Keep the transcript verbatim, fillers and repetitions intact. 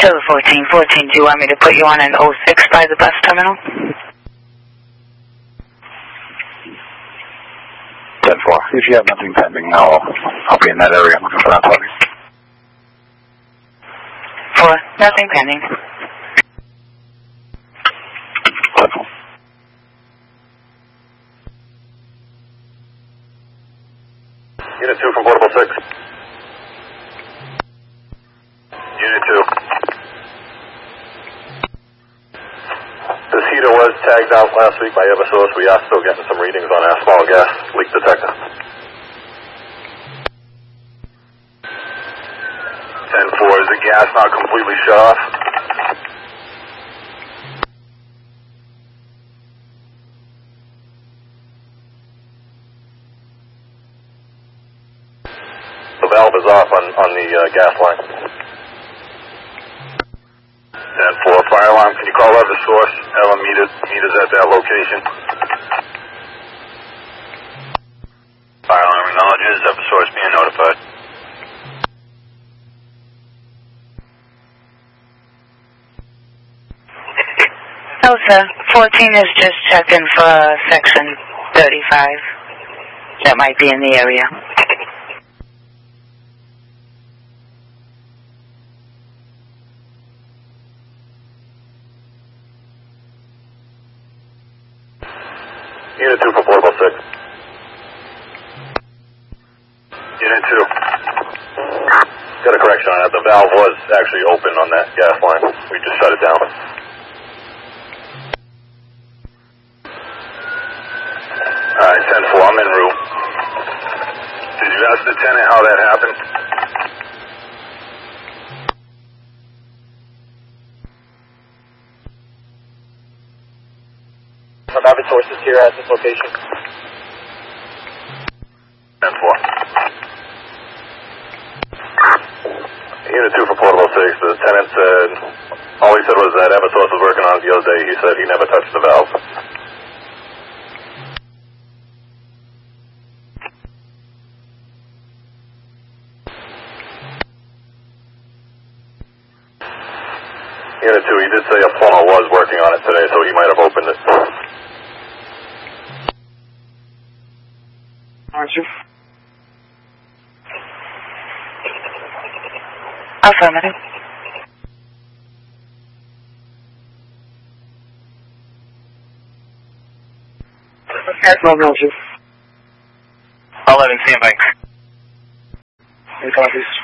Two fourteen fourteen, do you want me to put you on an oh six by the bus terminal? ten four. If you have nothing pending, I'll, I'll be in that area. I'm looking for that party. Four, nothing pending. ten four. Unit two from Portable six. Unit two. This heater was tagged out last week by Eversource. We are still getting some readings on our small gas leak detector. ten four, is the gas not completely shut off? The valve is off on, on the uh, gas line. ten four, fire alarm, can you call out the source? Ellen meters, meters at that location. Fire alarm acknowledges, have the source being notified. No, sir. fourteen is just checking for section thirty-five. That might be in the area. Unit two for Portable six. Unit two. Got a correction on that. The valve was actually open on that gas line. We just shut it down. Alright, ten four, I'm en route. Did you ask the tenant how that happened? Some avid sources here at this location. ten four. Unit two for Portable six. The tenant said, all he said was that Eversource was working on it the other day. He said he never touched the valve. Unit two, he did say a plumber was working on it today, so he might have opened it. Archer. Affirmative. Roger. Roger. eleven, standby. Any copies?